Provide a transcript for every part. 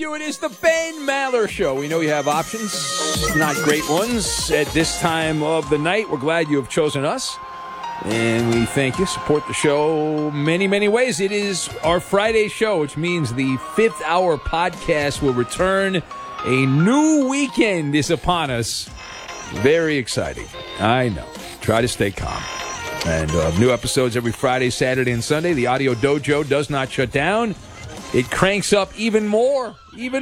you. It is the Ben Maller Show. We know you have options, not great ones, at this time of the night. We're glad you have chosen us, and we thank you. Support the show many, many ways. It is our Friday show, which means the 5th hour podcast will return. A new weekend is upon us. Very exciting. I know. Try to stay calm. And new episodes every Friday, Saturday, and Sunday. The Audio Dojo does not shut down. It cranks up even more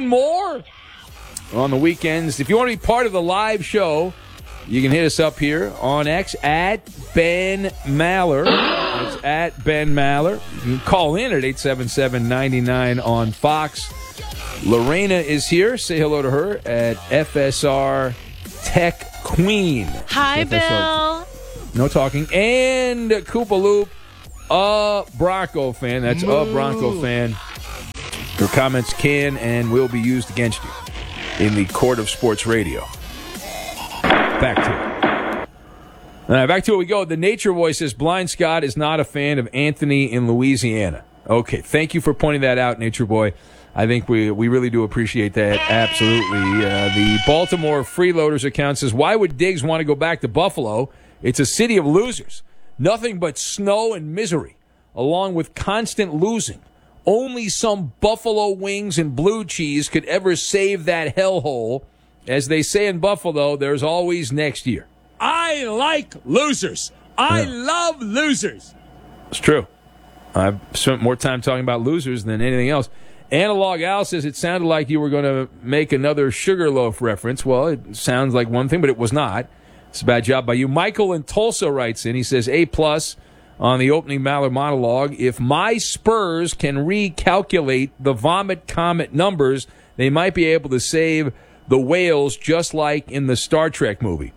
on the weekends. If you want to be part of the live show, you can hit us up here on X at Ben Maller. It's at Ben Maller. You can call in at 877-99 on Fox. Lorena is here. Say hello to her at FSR Tech Queen. Hi, FSR. Bill. No talking. And Koopa Loop, a Bronco fan. That's a Bronco fan. Your comments can and will be used against you in the court of sports radio. Back to it. All right, back to it we go. The Nature Boy says Blind Scott is not a fan of Anthony in Louisiana. Okay, thank you for pointing that out, Nature Boy. I think we really do appreciate that. Absolutely. The Baltimore Freeloaders account says, why would Diggs want to go back to Buffalo? It's a city of losers. Nothing but snow and misery, along with constant losing. Only some buffalo wings and blue cheese could ever save that hellhole. As they say in Buffalo, there's always next year. I like losers. I love losers. It's true. I've spent more time talking about losers than anything else. Analog Al says it sounded like you were going to make another Sugarloaf reference. Well, it sounds like one thing, but it was not. It's a bad job by you. Michael in Tulsa writes in. He says, A+ on the opening Maller monologue. If my Spurs can recalculate the Vomit Comet numbers, they might be able to save the whales just like in the Star Trek movie.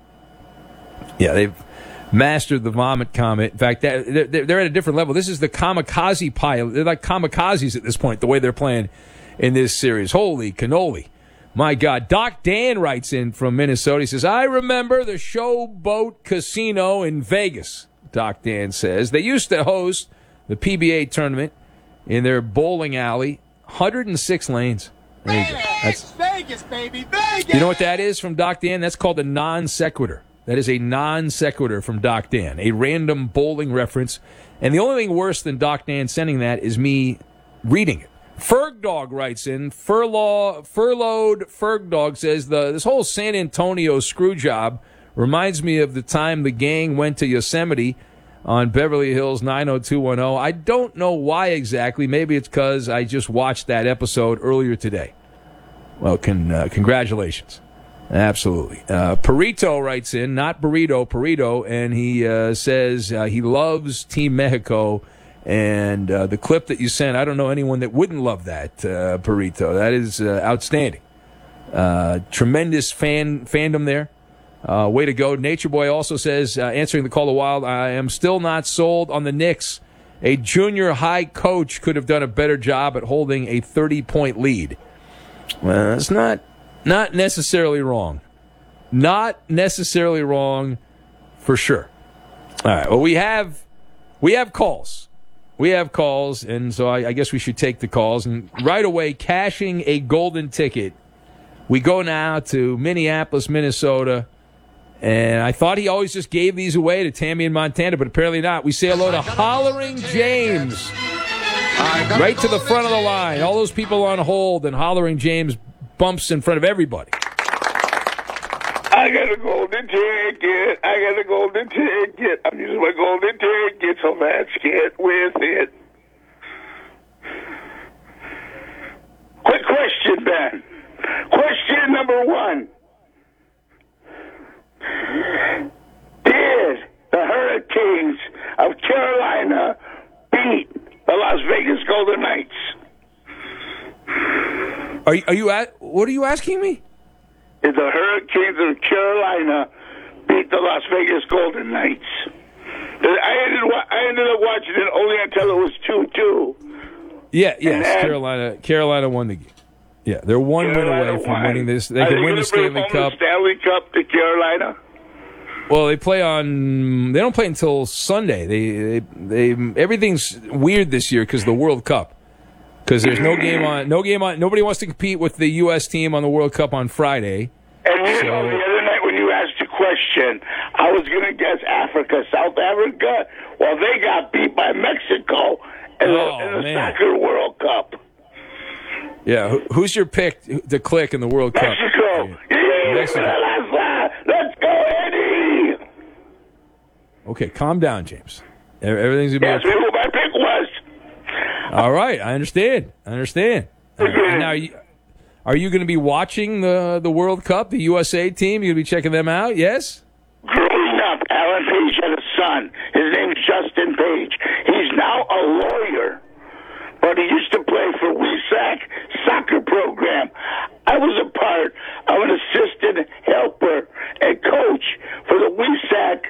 Yeah, they've mastered the Vomit Comet. In fact, they're at a different level. This is the kamikaze pilot. They're like kamikazes at this point, the way they're playing in this series. Holy cannoli. My God. Doc Dan writes in from Minnesota. He says, I remember the Showboat Casino in Vegas, Doc Dan says. They used to host the PBA tournament in their bowling alley. 106 lanes. There you go. That's Vegas, baby, Vegas. You know what that is from Doc Dan? That's called a non sequitur. That is a non sequitur from Doc Dan, a random bowling reference. And the only thing worse than Doc Dan sending that is me reading it. Fergdog writes in, furloughed Fergdog says, this whole San Antonio screw job reminds me of the time the gang went to Yosemite on Beverly Hills 90210. I don't know why exactly. Maybe it's because I just watched that episode earlier today. Well, congratulations. Absolutely. Perito writes in, not burrito, Perito, and he says he loves Team Mexico. And the clip that you sent, I don't know anyone that wouldn't love that, Perito. That is outstanding. Tremendous fandom there. Way to go. Nature Boy also says, answering the call of Wild, I am still not sold on the Knicks. A junior high coach could have done a better job at holding a 30-point lead. Well, it's not necessarily wrong. Not necessarily wrong for sure. All right. Well, we have calls. We have calls, and so I guess we should take the calls. And right away, cashing a golden ticket, we go now to Minneapolis, Minnesota. And I thought he always just gave these away to Tammy in Montana, but apparently not. We say hello to Hollering James. Right to the front of the line. All those people on hold, and Hollering James bumps in front of everybody. I got a golden ticket. I'm using my golden ticket, so let's get with it. Quick question, Ben. Question number 1. Did the Hurricanes of Carolina beat the Las Vegas Golden Knights? What are you asking me? Did the Hurricanes of Carolina beat the Las Vegas Golden Knights? I ended up watching it only until it was 2-2. Yes, Carolina won the game. Yeah, they're one win away from winning this. They can win the Stanley Cup. The Stanley Cup to Carolina? Well, they don't play until Sunday. They everything's weird this year because of the World Cup. because there's no game on. Nobody wants to compete with the U.S. team on the World Cup on Friday. And you know, the other night when you asked the question, I was going to guess Africa, South Africa. Well, they got beat by Mexico in the Soccer World Cup. Yeah, who's your pick to click in the World Cup? Mexico. Let's go, Eddie. Okay, calm down, James. Everything's going to be okay. That's who my pick was. All right, I understand. Now, are you going to be watching the World Cup, the USA team? You going to be checking them out, yes? Growing up, Alan Page had a son. His name's Justin Page. He's now a lawyer, but he used to play for WESAC soccer program. I was a part of an assistant helper and coach for the WESAC.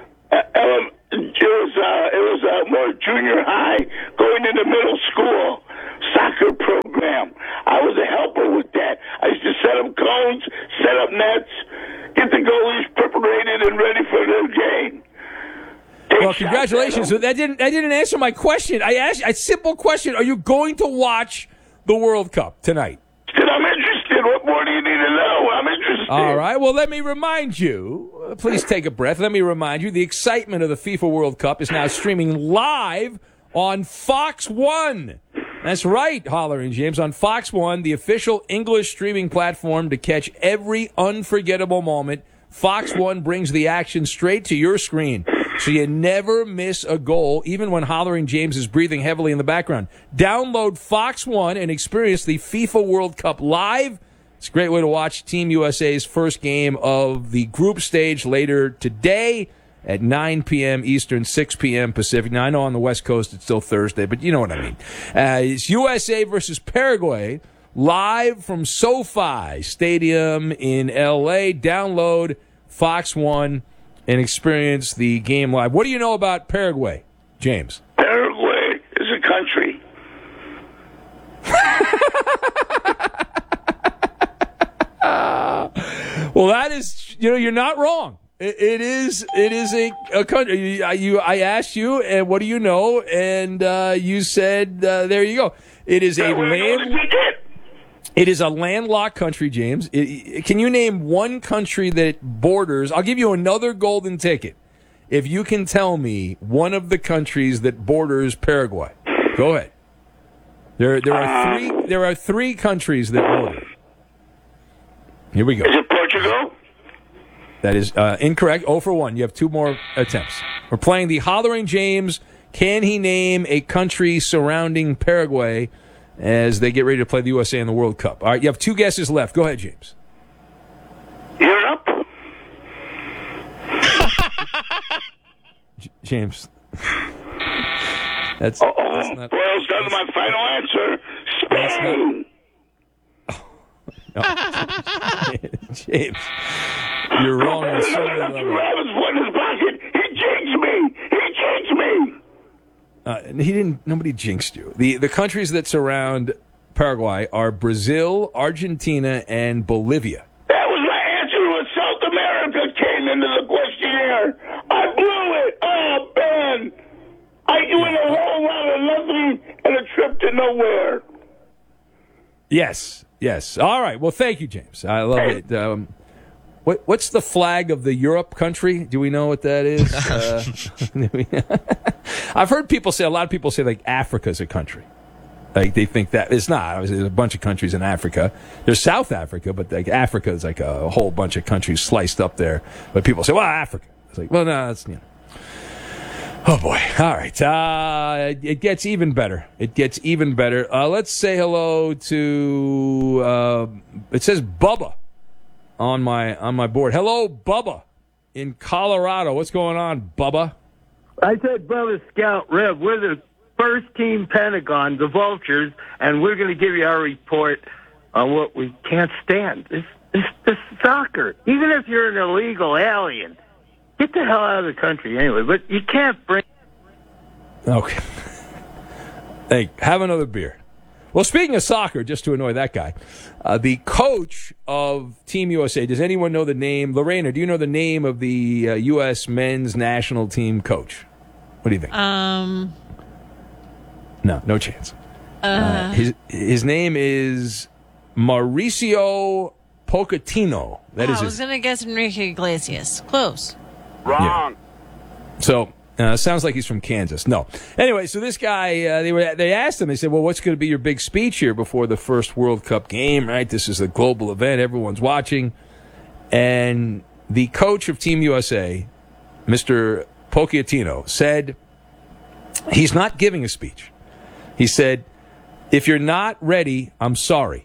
It was more junior high going into middle school soccer program. I was a helper with that. I used to set up cones, set up nets, get the goalies preparated and ready for their game. Well, congratulations. So that didn't answer my question. I asked a simple question. Are you going to watch the World Cup tonight? I'm interested. What more do you need to know? I'm interested. All right. Well, let me remind you. Please take a breath. Let me remind you. The excitement of the FIFA World Cup is now streaming live on Fox 1. That's right, Holler and James. On Fox 1, the official English streaming platform to catch every unforgettable moment. Fox 1 brings the action straight to your screen, so you never miss a goal, even when Hollering James is breathing heavily in the background. Download Fox 1 and experience the FIFA World Cup live. It's a great way to watch Team USA's first game of the group stage later today at 9 p.m. Eastern, 6 p.m. Pacific. Now, I know on the West Coast it's still Thursday, but you know what I mean. It's USA versus Paraguay, live from SoFi Stadium in L.A. Download Fox 1 and experience the game live. What do you know about Paraguay, James? Paraguay is a country. Well, that is, you're not wrong. It is a country. I asked you, and what do you know? And you said, there you go. It is a landlocked country, James. Can you name one country that borders? I'll give you another golden ticket if you can tell me one of the countries that borders Paraguay. Go ahead. There are three countries that border. Here we go. Is it Portugal? That is incorrect. 0 for 1. You have 2 more attempts. We're playing the Hollering James. Can he name a country surrounding Paraguay as they get ready to play the USA in the World Cup? All right, you have 2 guesses left. Go ahead, James. Europe? James. That's boils not, down to my final answer. Spain. No. James, you're wrong on so many levels. Travis put in his pocket. He jinxed me. He didn't. Nobody jinxed you. The countries that surround Paraguay are Brazil, Argentina, and Bolivia. That was my answer when South America came into the questionnaire. I blew it. Oh, Ben. I went a whole lot of nothing and a trip to nowhere. Yes. All right. Well, thank you, James. I love it. What's the flag of the Europe country? Do we know what that is? I've heard people say, a lot of people say, like, Africa's a country. Like, they think that. It's not. There's a bunch of countries in Africa. There's South Africa, but like Africa is like a whole bunch of countries sliced up there. But people say, well, Africa. It's like, well, no, that's, Oh, boy. All right. It gets even better. Let's say hello to, it says Bubba on my board. Hello, Bubba in Colorado. What's going on, Bubba? I said, Bubba Scout Rev, we're the first team Pentagon, the Vultures, and we're going to give you our report on what we can't stand. It's soccer. Even if you're an illegal alien, get the hell out of the country anyway. But you can't bring... Okay. Hey, have another beer. Well, speaking of soccer, just to annoy that guy, the coach of Team USA, does anyone know the name? Lorena, do you know the name of the U.S. men's national team coach? What do you think? No, No chance. His name is Mauricio Pochettino. That is I was going to guess Enrique Iglesias. Close. Wrong. So sounds like he's from Kansas. No. Anyway, so this guy, they asked him. They said, "Well, what's going to be your big speech here before the first World Cup game? Right? This is a global event. Everyone's watching." And the coach of Team USA, Mr. Pochettino, said he's not giving a speech. He said, "If you're not ready, I'm sorry."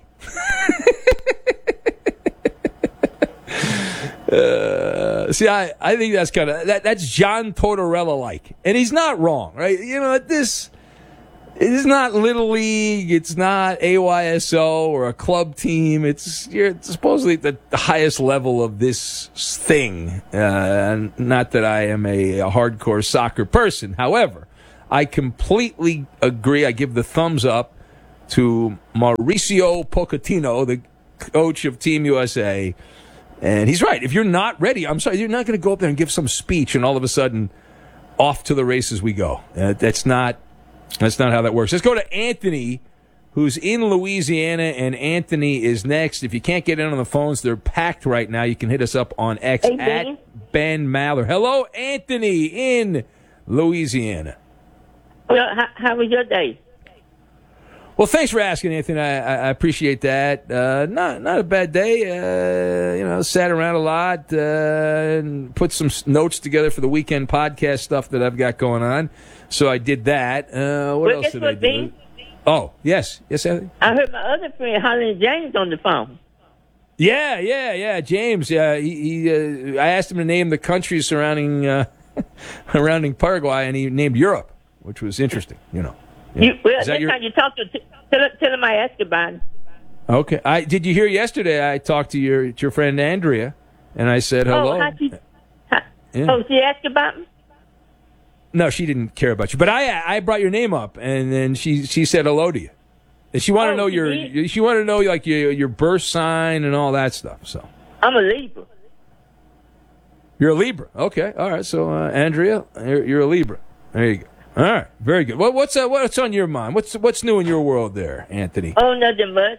See, I think that's kind of that's John Tortorella-like, and he's not wrong, right? You know, this is not Little League, it's not AYSO or a club team. You're supposedly at the highest level of this thing. Not that I am a hardcore soccer person, however, I completely agree. I give the thumbs up to Mauricio Pochettino, the coach of Team USA. And he's right. If you're not ready, I'm sorry, you're not going to go up there and give some speech and all of a sudden off to the races we go. That's not how that works. Let's go to Anthony, who's in Louisiana, and Anthony is next. If you can't get in on the phones, they're packed right now. You can hit us up on X at Ben Maller. Hello, Anthony in Louisiana. Well, how was your day? Well, thanks for asking, Anthony. I appreciate that. Not a bad day. Sat around a lot and put some notes together for the weekend podcast stuff that I've got going on. So I did that. What else did I do? Dean? Oh, yes, Anthony. I heard my other friend, Holland James, on the phone. Yeah, James. I asked him to name the countries surrounding Paraguay, and he named Europe, which was interesting. Yeah. Next time you talk to tell him I asked about him. Okay. Did you hear yesterday? I talked to your friend Andrea, and I said hello. Oh, she asked about me? No, she didn't care about you, but I brought your name up, and then she said hello to you. And she wanted to know your birth sign and all that stuff. So I'm a Libra. You're a Libra. Okay. All right. So Andrea, you're a Libra. There you go. All right, very good. Well, what's on your mind? What's new in your world there, Anthony? Oh, nothing much.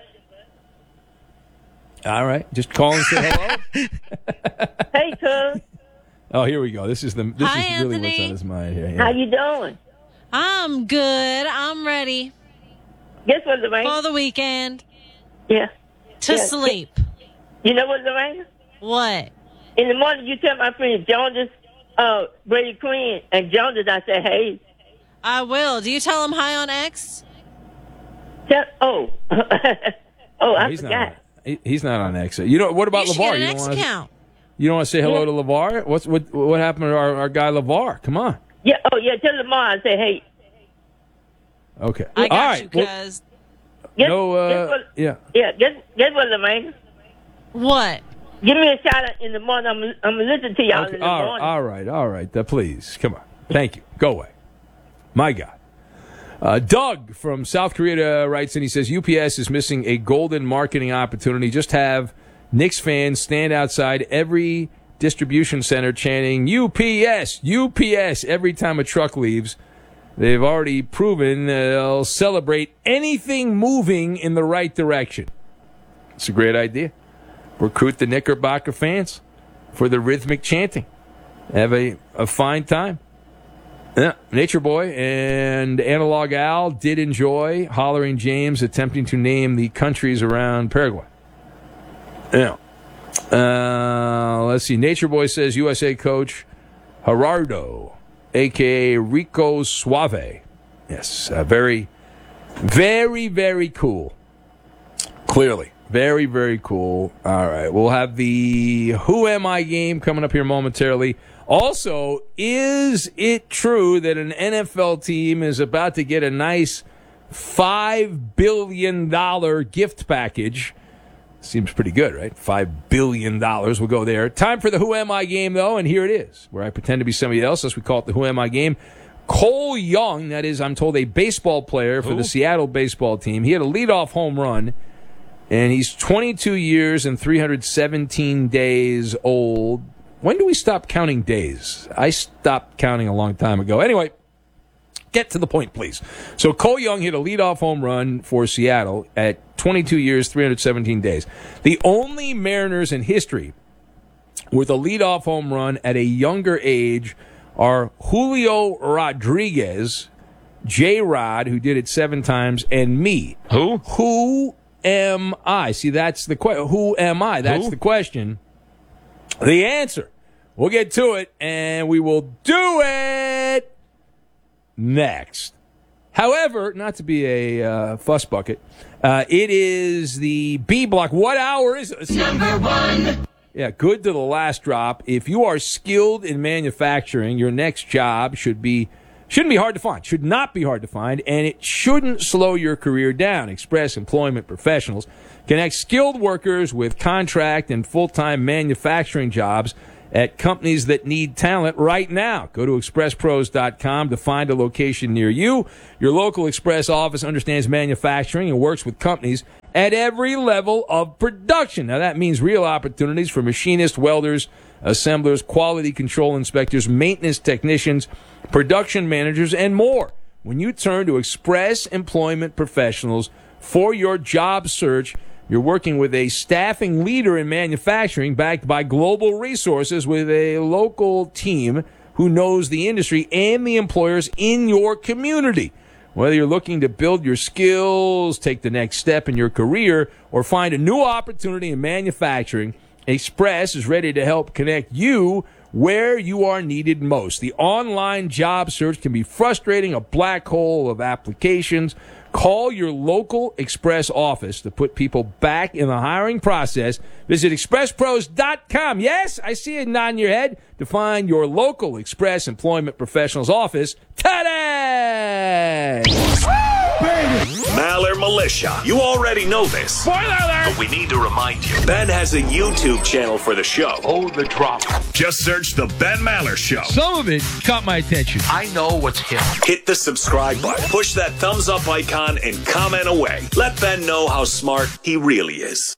All right, just call and say hello. Hey, cuz. Oh, here we go. This is really Anthony. what's on his mind here. Yeah. How you doing? I'm good. I'm ready Guess what, Lorraine? for the weekend Yeah. to sleep. You know what, Lorraine? What? In the morning, you tell my friend Jonas, Brady Quinn, and Jonas, I say, hey. I will. Do you tell him hi on X? I forgot. He's not on X. What about You should LeVar? get an X account. You don't want to say hello to LeVar? What happened to our guy LeVar? Come on. Yeah. Oh, yeah. Tell Lamar I say, hey. Okay. I got All right. you, cuz. Guess what, Yeah. Guess what, Lorraine? What? Give me a shout out in the morning. I'm listening to y'all in the morning. All right. Please, come on. Thank you. Go away. My God. Doug from South Korea writes in. He says, UPS is missing a golden marketing opportunity. Just have Knicks fans stand outside every distribution center chanting, UPS, UPS, every time a truck leaves. They've already proven they'll celebrate anything moving in the right direction. It's a great idea. Recruit the Knickerbocker fans for the rhythmic chanting. Have a fine time. Yeah, Nature Boy and Analog Al did enjoy Hollering James attempting to name the countries around Paraguay. Yeah. Let's see. Nature Boy says USA coach Gerardo, a.k.a. Rico Suave. Yes, very, very, very cool. Clearly. Very, very cool. All right. We'll have the Who Am I game coming up here momentarily. Also, is it true that an NFL team is about to get a nice $5 billion gift package? Seems pretty good, right? $5 billion. We'll go there. Time for the Who Am I game, though, and here it is, where I pretend to be somebody else, as we call it the Who Am I game. Cole Young, that is, I'm told, a baseball player for the Seattle baseball team. He had a leadoff home run, and he's 22 years and 317 days old. When do we stop counting days? I stopped counting a long time ago. Anyway, get to the point, please. So Cole Young hit a leadoff home run for Seattle at 22 years, 317 days. The only Mariners in history with a leadoff home run at a younger age are Julio Rodriguez, J-Rod, who did it 7 times, and me. Who? Who am I? See, that's the question. Who am I? That's the question. The answer. We'll get to it, and we will do it next. However, not to be a fuss bucket, it is the B block. What hour is it? Number 1. Yeah, good to the last drop. If you are skilled in manufacturing, your next job shouldn't be hard to find. Should not be hard to find, and it shouldn't slow your career down. Express Employment Professionals connect skilled workers with contract and full-time manufacturing jobs at companies that need talent right now. Go to expresspros.com to find a location near you. Your local Express office understands manufacturing and works with companies at every level of production. Now, that means real opportunities for machinists, welders, assemblers, quality control inspectors, maintenance technicians, production managers, and more. When you turn to Express Employment Professionals for your job search, you're working with a staffing leader in manufacturing backed by global resources with a local team who knows the industry and the employers in your community. Whether you're looking to build your skills, take the next step in your career, or find a new opportunity in manufacturing, Express is ready to help connect you where you are needed most. The online job search can be frustrating, a black hole of applications. Call your local Express office to put people back in the hiring process. Visit expresspros.com. Yes, I see it nodding your head, to find your local Express Employment Professionals office today. Maller Militia. You already know this. Spoiler alert! But we need to remind you. Ben has a YouTube channel for the show. Oh, the drop. Just search The Ben Maller Show. Some of it caught my attention. I know what's hip. Hit the subscribe button. Push that thumbs up icon and comment away. Let Ben know how smart he really is.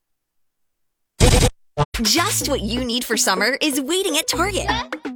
Just what you need for summer is waiting at Target.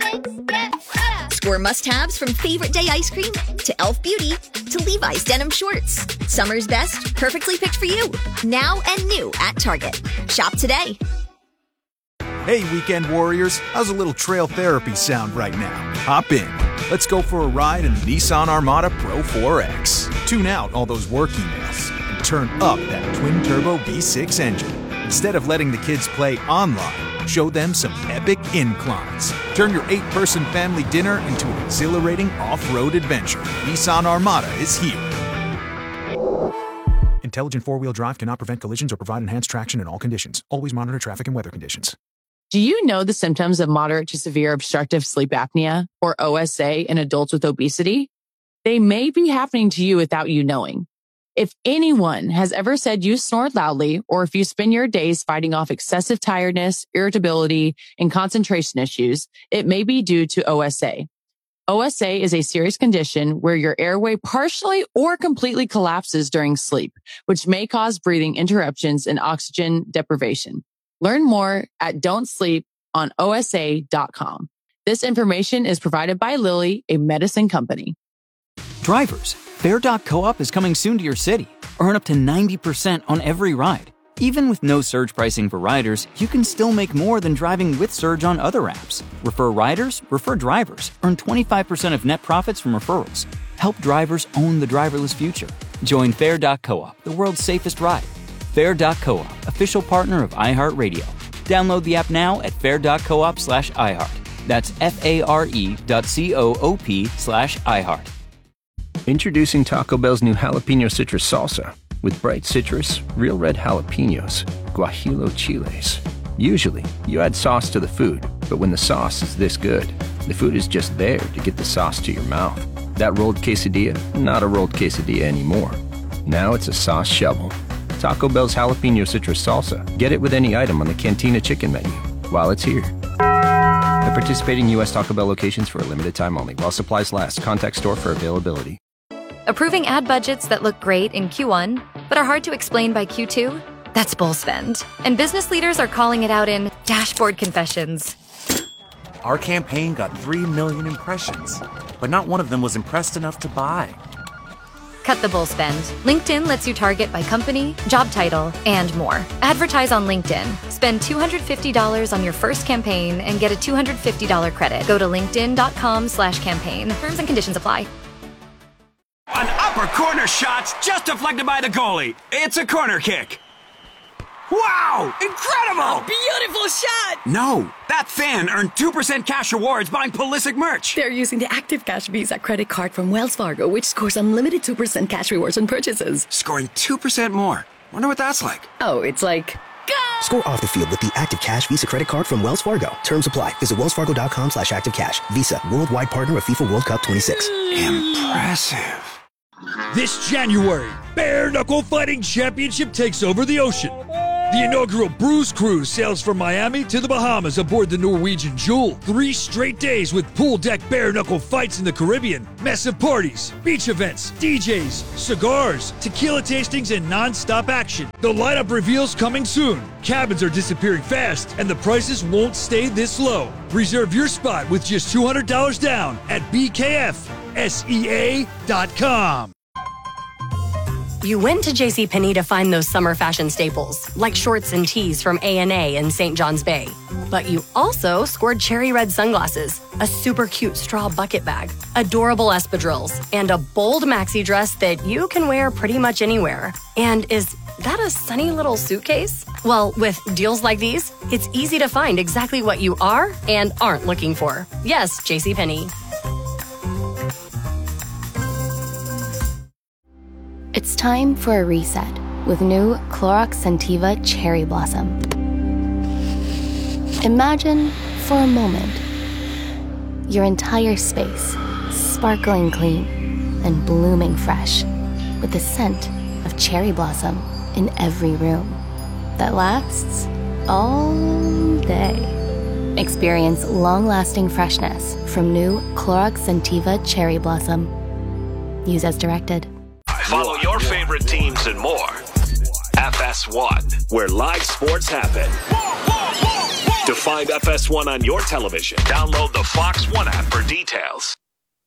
Score must-haves from Favorite Day ice cream to Elf Beauty to Levi's denim shorts. Summer's best, perfectly picked for you. Now and new at Target. Shop today. Hey, weekend warriors. How's a little trail therapy sound right now? Hop in. Let's go for a ride in the Nissan Armada Pro 4X. Tune out all those work emails and turn up that twin-turbo V6 engine. Instead of letting the kids play online, show them some epic inclines. Turn your 8-person family dinner into an exhilarating off-road adventure. Nissan Armada is here. Intelligent four-wheel drive cannot prevent collisions or provide enhanced traction in all conditions. Always monitor traffic and weather conditions. Do you know the symptoms of moderate to severe obstructive sleep apnea, or OSA, in adults with obesity? They may be happening to you without you knowing. If anyone has ever said you snore loudly, or if you spend your days fighting off excessive tiredness, irritability, and concentration issues, it may be due to OSA. OSA is a serious condition where your airway partially or completely collapses during sleep, which may cause breathing interruptions and oxygen deprivation. Learn more at don'tsleeponosa.com. This information is provided by Lilly, a medicine company. Drivers, Fair.coop is coming soon to your city. Earn up to 90% on every ride. Even with no surge pricing for riders, you can still make more than driving with Surge on other apps. Refer riders, refer drivers. Earn 25% of net profits from referrals. Help drivers own the driverless future. Join Fair.coop, the world's safest ride. Fair.coop, official partner of iHeartRadio. Download the app now at fair.coop/iHeart. That's FARE.coop/iHeart. Introducing Taco Bell's new jalapeno citrus salsa. With bright citrus, real red jalapenos, guajillo chiles. Usually, you add sauce to the food, but when the sauce is this good, the food is just there to get the sauce to your mouth. That rolled quesadilla, not a rolled quesadilla anymore. Now it's a sauce shovel. Taco Bell's jalapeno citrus salsa. Get it with any item on the Cantina chicken menu while it's here. At participating U.S. Taco Bell locations for a limited time only. While supplies last. Contact store for availability. Approving ad budgets that look great in Q1, but are hard to explain by Q2? That's bull spend. And business leaders are calling it out in dashboard confessions. Our campaign got 3 million impressions. but not one of them was impressed enough to buy. Cut the bull spend. LinkedIn lets you target by company, job title, and more. Advertise on LinkedIn. Spend $250 on your first campaign and get a $250 credit. Go to linkedin.com/campaign. Terms and conditions apply. An upper corner shot's just deflected by the goalie. It's a corner kick. Wow! Incredible! A beautiful shot! No, that fan earned 2% cash rewards buying Pulisic merch. They're using the Active Cash Visa credit card from Wells Fargo, which scores unlimited 2% cash rewards on purchases. Scoring 2% more. Wonder what that's like. Oh, it's like... Go! Score off the field with the Active Cash Visa credit card from Wells Fargo. Terms apply. Visit wellsfargo.com/activecash. Visa, worldwide partner of FIFA World Cup 26. Impressive. This January, Bare Knuckle Fighting Championship takes over the ocean. The inaugural Bruise Cruise sails from Miami to the Bahamas aboard the Norwegian Jewel. 3 straight days with pool deck bare knuckle fights in the Caribbean, massive parties, beach events, DJs, cigars, tequila tastings, and non-stop action. The lineup reveals coming soon. Cabins are disappearing fast, and the prices won't stay this low. Reserve your spot with just $200 down at BKFSEA.com. You went to JCPenney to find those summer fashion staples, like shorts and tees from A&A and St. John's Bay. But you also scored cherry red sunglasses, a super cute straw bucket bag, adorable espadrilles, and a bold maxi dress that you can wear pretty much anywhere. And is that a sunny little suitcase? Well, with deals like these, it's easy to find exactly what you are and aren't looking for. Yes, JCPenney. It's time for a reset with new Clorox Scentiva Cherry Blossom. Imagine, for a moment, your entire space sparkling clean and blooming fresh with the scent of cherry blossom in every room that lasts all day. Experience long-lasting freshness from new Clorox Scentiva Cherry Blossom. Use as directed. Follow your favorite teams and more. FS1, where live sports happen. To find FS1 on your television, download the Fox One app for details.